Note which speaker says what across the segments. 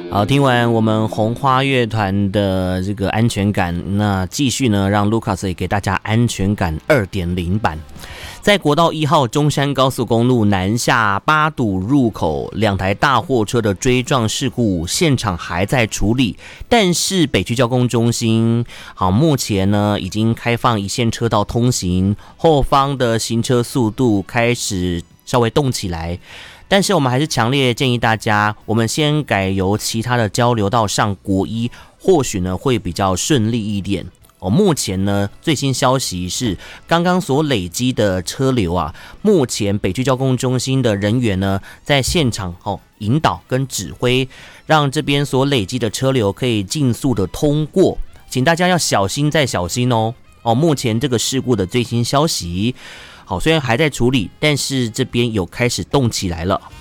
Speaker 1: 好，听完我们红花乐团的这个安全感，那继续呢，让 Lucas 也给大家安全感 2.0 版。在国道1号中山高速公路南下八堵入口2台大货车的追撞事故现场还在处理，但是北区交通中心目前呢已经开放一线车道通行，后方的行车速度开始稍微动起来。但是我们还是强烈建议大家，我们先改由其他的交流道上国一，或许呢会比较顺利一点。目前呢最新消息是，刚刚所累积的车流目前北区交通中心的人员呢在现场引导跟指挥，让这边所累积的车流可以尽速的通过，请大家要小心再小心哦。目前这个事故的最新消息。虽然还在处理，但是这边有开始动起来了。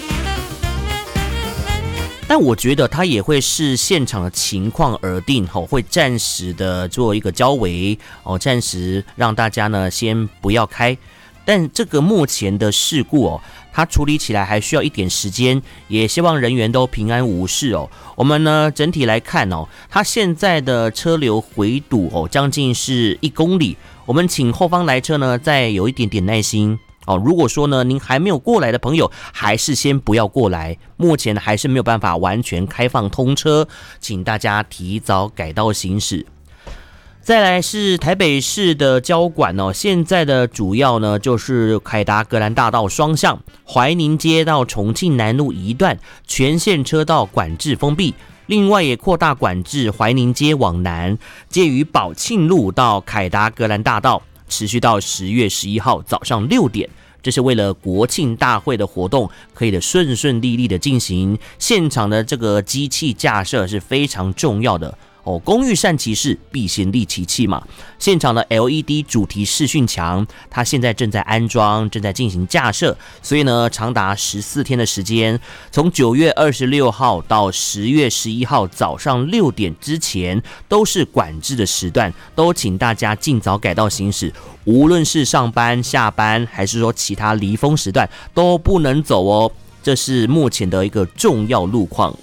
Speaker 1: 但我觉得它也会视现场的情况而定，会暂时的做一个交维，暂时让大家呢先不要开。但这个目前的事故它处理起来还需要一点时间，也希望人员都平安无事我们呢整体来看它现在的车流回堵将近是1公里。我们请后方来车呢再有一点点耐心如果说呢您还没有过来的朋友，还是先不要过来，目前还是没有办法完全开放通车，请大家提早改道行驶。再来是台北市的交管现在的主要呢就是凯达格兰大道双向、怀宁街到重庆南路一段全线车道管制封闭，另外也扩大管制怀宁街往南，介于宝庆路到凯达格兰大道，持续到10月11号早上6点。这是为了国庆大会的活动可以的顺顺利利的进行，现场的这个机器架设是非常重要的工欲善其事，必先利其器嘛。现场的 LED 主题视讯墙，它现在正在安装，正在进行架设，所以呢，长达14天的时间，从9月26号到10月11号早上6点之前，都是管制的时段，都请大家尽早改道行驶。无论是上班、下班，还是说其他离峰时段，都不能走这是目前的一个重要路况。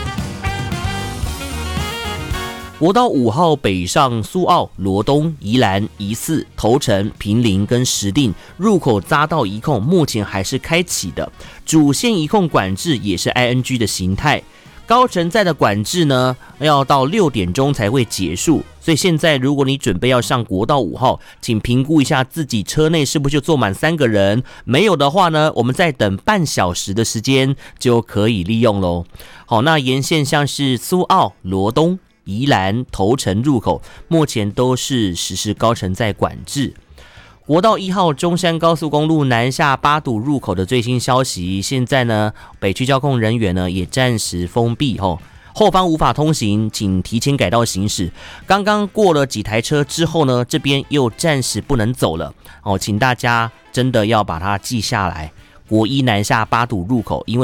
Speaker 1: 国道5号北上苏澳、罗东、宜兰、宜四、头城、坪林跟石碇入口匝道一控目前还是开启的，主线一控管制也是 ING 的形态。高乘载的管制呢，要到6点钟才会结束，所以现在如果你准备要上国道5号，请评估一下自己车内是不是就坐满3个人，没有的话呢，我们再等半小时的时间就可以利用咯。好，那沿线像是苏澳、罗东、宜兰、头城入口目前都是实施高乘载管制。国道1号中山高速公路南下八堵入口的最新消息，现在呢北区交控人员呢也暂时封闭后方无法通行，请提前改道行驶。刚刚过了几台车之后呢，这边又暂时不能走了请大家真的要把它记下来。国一南下八堵入口，因为